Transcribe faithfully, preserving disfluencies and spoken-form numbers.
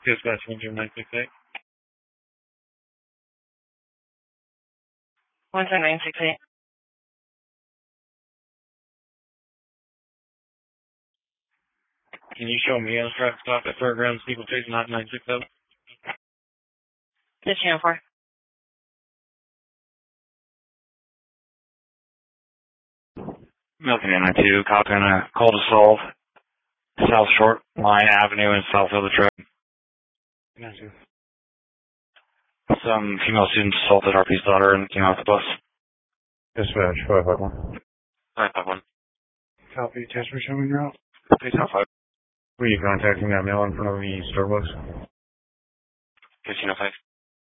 Dispatch one zero nine six eight. one zero nine six eight. Can you show me a traffic stop at Fairgrounds People Chase nine nine six zero? This channel four. Milton nine two, copy on a call to solve South Short Line Avenue in South of the Track. Some female students assaulted R P's daughter and came off the bus. Dispatch five five one. five five one. Copy, test for showing route. Casino five. Were you contacting that male in front of the Starbucks? Casino five.